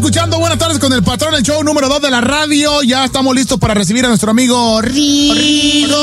escuchando Buenas Tardes con el Patrón, el show número 2 de la radio. Ya estamos listos para recibir a nuestro amigo Rigo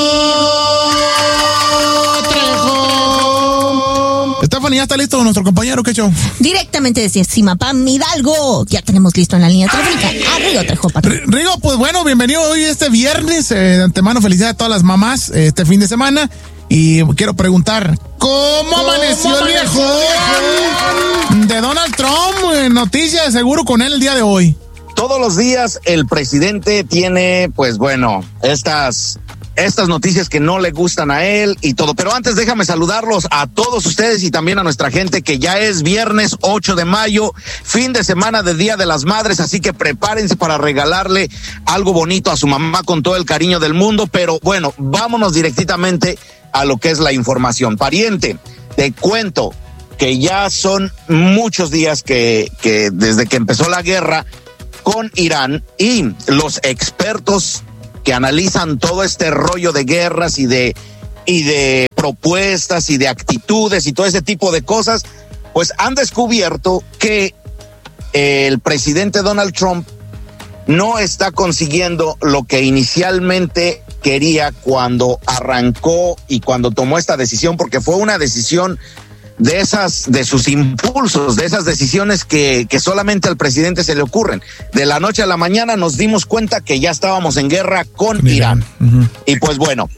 Trejo. Stephanie, ¿ya está listo nuestro compañero? ¿Qué show? Directamente desde Zimapán, Hidalgo. Ya tenemos listo en la línea telefónica a Rigo Trejo, Patrón. Rigo, pues bueno, bienvenido hoy este viernes. De antemano, felicidades a todas las mamás este fin de semana. Y quiero preguntar, ¿cómo amaneció el viejón de Donald Trump? Noticias de seguro con él el día de hoy. Todos los días el presidente tiene, pues bueno, estas noticias que no le gustan a él y todo. Pero antes déjame saludarlos a todos ustedes y también a nuestra gente, que ya es viernes 8 de mayo, fin de semana de Día de las Madres, así que prepárense para regalarle algo bonito a su mamá con todo el cariño del mundo. Pero bueno, vámonos directamente a lo que es la información. Pariente, te cuento que ya son muchos días que desde que empezó la guerra con Irán, y los expertos que analizan todo este rollo de guerras y de propuestas y de actitudes y todo ese tipo de cosas, pues han descubierto que el presidente Donald Trump no está consiguiendo lo que inicialmente quería cuando arrancó y cuando tomó esta decisión, porque fue una decisión de sus impulsos, de esas decisiones que solamente al presidente se le ocurren. De la noche a la mañana nos dimos cuenta que ya estábamos en guerra con Irán. Uh-huh. Y pues bueno,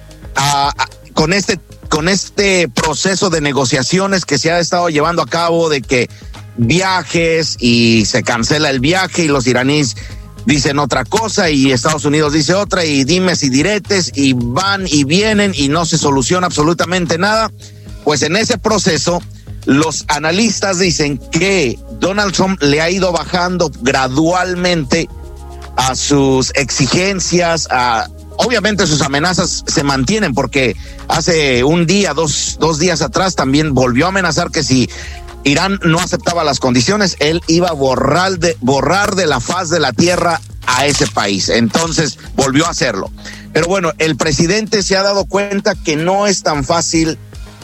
con este proceso de negociaciones que se ha estado llevando a cabo, de que viajes y se cancela el viaje y los iraníes dicen otra cosa y Estados Unidos dice otra, y dimes y diretes, y van y vienen y no se soluciona absolutamente nada. Pues en ese proceso, los analistas dicen que Donald Trump le ha ido bajando gradualmente a sus exigencias, obviamente sus amenazas se mantienen, porque hace un día, dos días atrás también volvió a amenazar que si Irán no aceptaba las condiciones, él iba a borrar de la faz de la tierra a ese país. Entonces volvió a hacerlo. Pero bueno, el presidente se ha dado cuenta que no es tan fácil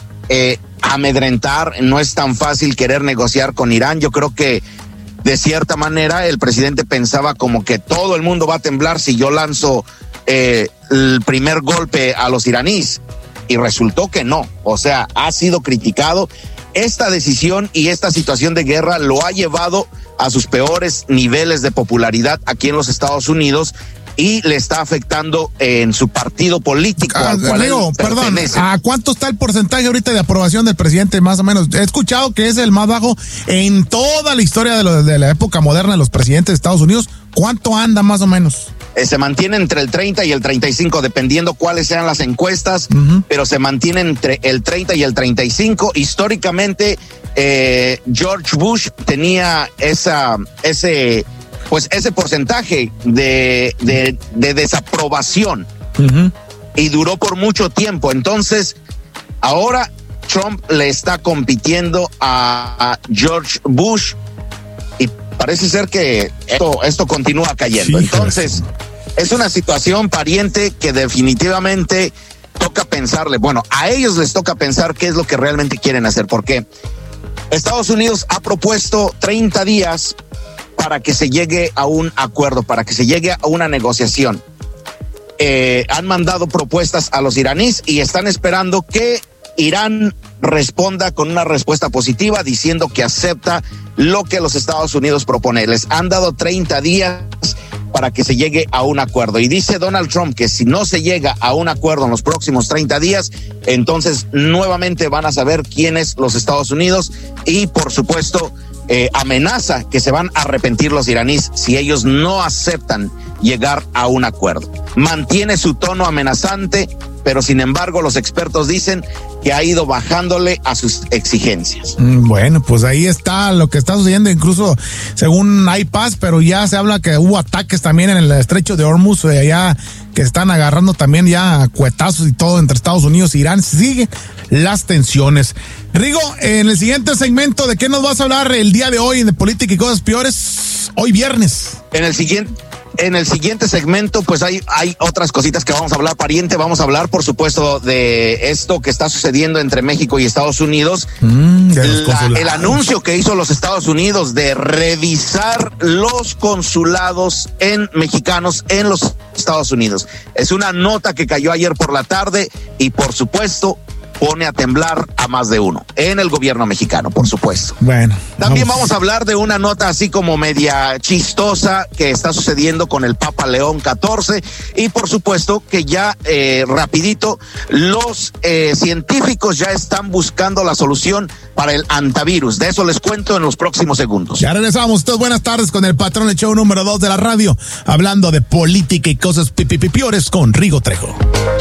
amedrentar, no es tan fácil querer negociar con Irán. Yo creo que de cierta manera el presidente pensaba como que todo el mundo va a temblar si yo lanzo el primer golpe a los iraníes, y resultó que no. O sea, ha sido criticado. Esta decisión y esta situación de guerra lo ha llevado a sus peores niveles de popularidad aquí en los Estados Unidos, y le está afectando en su partido político. Perdón, ¿a cuánto está el porcentaje ahorita de aprobación del presidente, más o menos? He escuchado que es el más bajo en toda la historia de la época moderna de los presidentes de Estados Unidos. ¿Cuánto anda más o menos? Se mantiene entre el 30 y el 35, dependiendo cuáles sean las encuestas, pero se mantiene entre el 30 y el 35. Históricamente, George Bush tenía ese porcentaje de desaprobación, y duró por mucho tiempo. Entonces, ahora Trump le está compitiendo a George Bush, y parece ser que esto continúa cayendo. Sí, entonces, es una situación, pariente, que definitivamente toca pensarle. Bueno, a ellos les toca pensar qué es lo que realmente quieren hacer, porque Estados Unidos ha propuesto 30 días para que se llegue a un acuerdo, para que se llegue a una negociación. Han mandado propuestas a los iraníes y están esperando que Irán responda con una respuesta positiva, diciendo que acepta lo que los Estados Unidos propone. Les han dado 30 días para que se llegue a un acuerdo. Y dice Donald Trump que si no se llega a un acuerdo en los próximos 30 días, entonces nuevamente van a saber quién es los Estados Unidos, y por supuesto amenaza que se van a arrepentir los iraníes si ellos no aceptan llegar a un acuerdo. Mantiene su tono amenazante, pero sin embargo los expertos dicen que ha ido bajándole a sus exigencias. Bueno, pues ahí está lo que está sucediendo. Incluso según hay paz, pero ya se habla que hubo ataques también en el estrecho de Hormuz, allá, que están agarrando también ya cuetazos y todo entre Estados Unidos e Irán. Siguen las tensiones. Rigo, en el siguiente segmento, ¿de qué nos vas a hablar el día de hoy de política y cosas peores? Hoy viernes. En el siguiente en el siguiente segmento, pues hay otras cositas que vamos a hablar, pariente. Vamos a hablar, por supuesto, de esto que está sucediendo entre México y Estados Unidos. El anuncio que hizo los Estados Unidos de revisar los consulados mexicanos en los Estados Unidos. Es una nota que cayó ayer por la tarde y, por supuesto, pone a temblar a más de uno en el gobierno mexicano, por supuesto. Bueno, también vamos a hablar de una nota así como media chistosa que está sucediendo con el Papa León XIV y por supuesto que ya rapidito los científicos ya están buscando la solución para el antivirus. De eso les cuento en los próximos segundos. Ya regresamos. Ustedes, buenas tardes con el patrón, el show número 2 de la radio, hablando de política y cosas piores con Rigo Trejo.